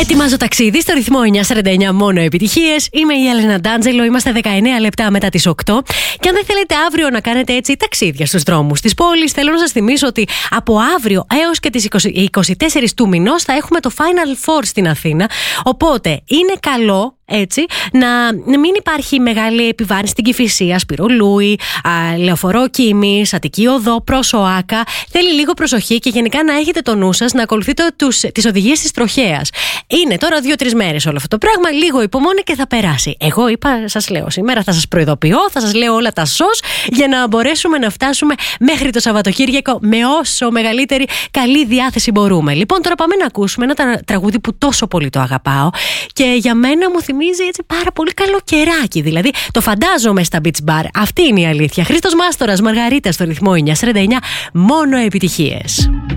Ετοιμάζω ταξίδι στο ρυθμό 949, μόνο επιτυχίες. Είμαι η Έλενα Ντάντζελο, είμαστε 19 λεπτά μετά τις 8. Και αν δεν θέλετε αύριο να κάνετε έτσι ταξίδια στους δρόμους της πόλης, θέλω να σας θυμίσω ότι από αύριο έως και τις 24 του μηνός θα έχουμε το Final Four στην Αθήνα. Οπότε είναι καλό έτσι να μην υπάρχει μεγάλη επιβάρυνση στην Κηφισία, Σπυρολούι, Λεωφορώ Κίμης, Αττική Οδό, προς ΟΑΚΑ. Θέλει λίγο προσοχή και γενικά να έχετε το νου σας να ακολουθείτε τις οδηγίες της τροχέας. Είναι τώρα 2-3 μέρες όλο αυτό το πράγμα, λίγο υπομονή και θα περάσει. Εγώ είπα, σας λέω σήμερα, θα σας προειδοποιώ, θα σας λέω όλα τα σως για να μπορέσουμε να φτάσουμε μέχρι το Σαββατοκύριακο με όσο μεγαλύτερη καλή διάθεση μπορούμε. Λοιπόν, τώρα πάμε να ακούσουμε ένα τραγούδι που τόσο πολύ το αγαπάω και για μένα μου θυμίζει έτσι πάρα πολύ καλοκαιράκι. Δηλαδή, το φαντάζομαι στα beach bar. Αυτή είναι η αλήθεια. Χρήστος Μάστορας, Μαργαρίτα στο ρυθμό 949, μόνο επιτυχίες.